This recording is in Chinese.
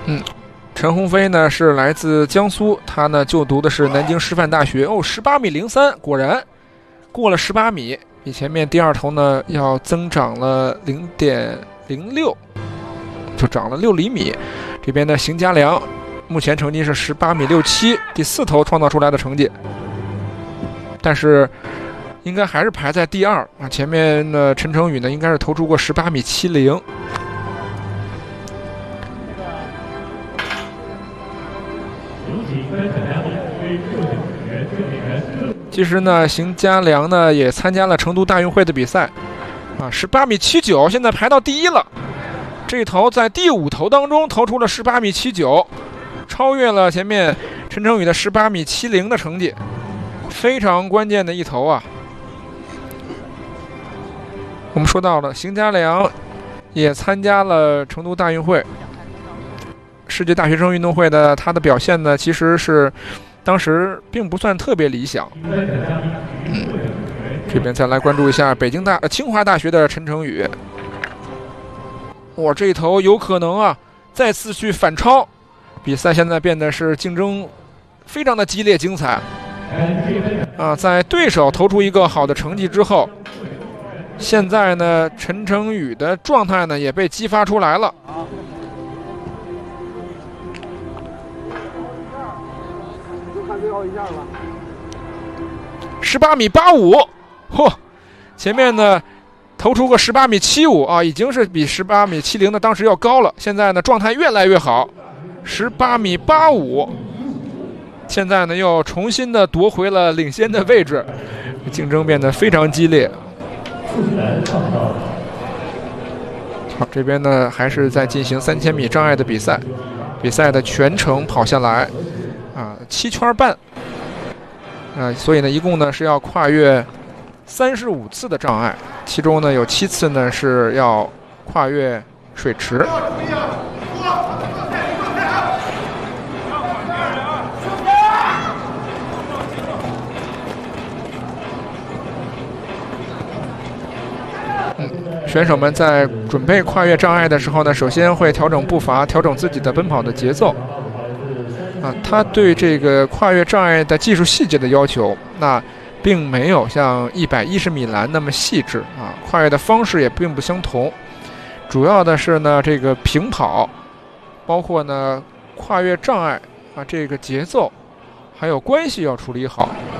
陈鸿飞呢是来自江苏，他呢就读的是南京师范大学。18.03米，果然过了18米，比前面第二头呢要增长了0.06，就长了6厘米。这边的邢家良目前成绩是18.67米，第4头创造出来的成绩，但是应该还是排在第2啊。前面呢陈成宇呢应该是投出过18.70米。其实呢，邢家良呢也参加了成都大运会的比赛，啊，18.79米，现在排到第1了。这头在第5头当中投出了18.79米，超越了前面陈成宇的18.70米的成绩，非常关键的一头啊。我们说到了邢家良也参加了成都大运会。世界大学生运动会的他的表现呢，其实是当时并不算特别理想。这边再来关注一下清华大学的陈成宇。哇，这一头有可能啊，再次去反超。比赛现在变得是竞争非常的激烈精彩。啊，在对手投出一个好的成绩之后，现在呢，陈成宇的状态呢也被激发出来了。18.85米，嚯！前面呢投出个18.75米啊，已经是比18.70米的当时要高了。现在呢状态越来越好，18.85米，现在呢又重新的夺回了领先的位置，竞争变得非常激烈。好，这边呢还是在进行3000米障碍的比赛，比赛的全程跑下来啊7圈半。所以呢，一共呢是要跨越35次的障碍，其中呢有7次呢是要跨越水池。选手们在准备跨越障碍的时候呢，首先会调整步伐，调整自己的奔跑的节奏。他对这个跨越障碍的技术细节的要求，那并没有像110米栏那么细致啊，跨越的方式也并不相同。主要的是呢，这个平跑，包括呢跨越障碍啊，这个节奏还有关系要处理好。